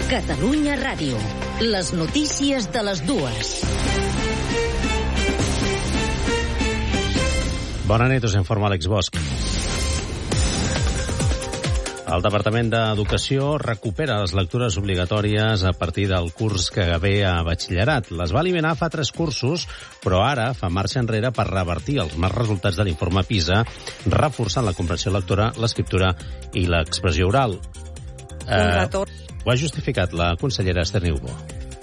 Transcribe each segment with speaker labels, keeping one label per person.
Speaker 1: Catalunya Ràdio. Les notícies de les dues.
Speaker 2: Bona nit, us informa Àlex Bosch. El Departament d'Educació recupera les lectures obligatòries a partir del curs que ve a batxillerat. Les va eliminar fa 3 cursos, però ara fa marxa enrere per revertir els mals resultats de l'informe PISA, reforçant la comprensió lectora, l'escriptura i l'expressió oral. Ho ha justificat la consellera Esther Niubó.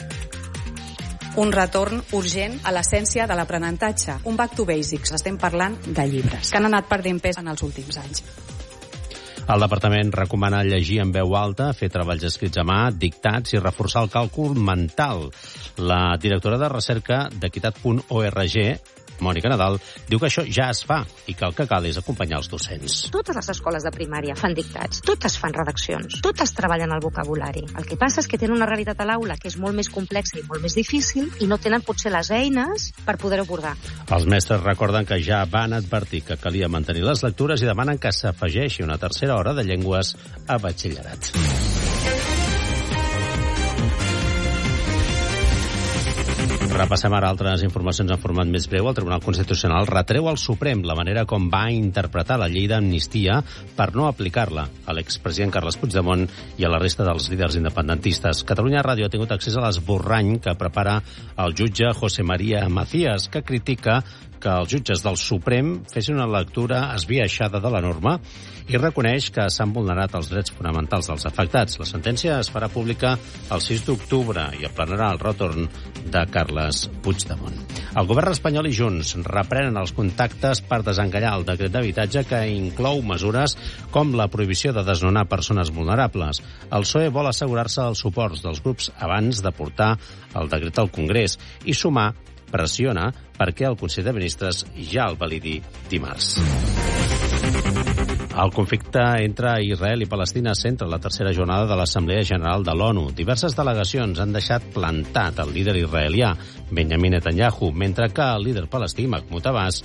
Speaker 3: Un retorn urgent a l'essència de l'aprenentatge. Un back to basics. Estem parlant de llibres, que han anat perdent pes en els últims anys.
Speaker 2: El departament recomana llegir en veu alta, fer treballs escrits a mà, dictats i reforçar el càlcul mental. La directora de recerca d'equitat.org, Mònica Nadal, diu que això ja es fa i que el que cal és acompanyar els docents.
Speaker 4: Totes les escoles de primària fan dictats, totes fan redaccions, totes treballen el vocabulari. El que passa és que tenen una realitat a l'aula que és molt més complexa i molt més difícil i no tenen potser les eines per poder-ho abordar.
Speaker 2: Els mestres recorden que ja van advertir que calia mantenir les lectures i demanen que s'afegeixi una tercera hora de llengües a batxillerat. Repassem ara altres informacions en format més breu. El Tribunal Constitucional retreu al Suprem la manera com va interpretar la llei d'amnistia per no aplicar-la a l'expresident Carles Puigdemont i a la resta dels líders independentistes. Catalunya Ràdio ha tingut accés a l'esborrany que prepara el jutge José María Macías, que critica que els jutges del Suprem fessin una lectura esbiaixada de la norma i reconeix que s'han vulnerat els drets fonamentals dels afectats. La sentència es farà pública el 6 d'octubre i aplanarà el retorn de Carles Puigdemont. El govern espanyol i Junts reprenen els contactes per desencallar el decret d'habitatge que inclou mesures com la prohibició de desnonar persones vulnerables. El PSOE vol assegurar-se els suports dels grups abans de portar el decret al Congrés i sumar pressiona perquè el Consell de Ministres ja el validi dimarts. El conflicte entre Israel i Palestina centra la tercera jornada de l'Assemblea General de l'ONU. Diverses delegacions han deixat plantat el líder israelià, Benjamin Netanyahu, mentre que el líder palestí, Mahmoud Abbas,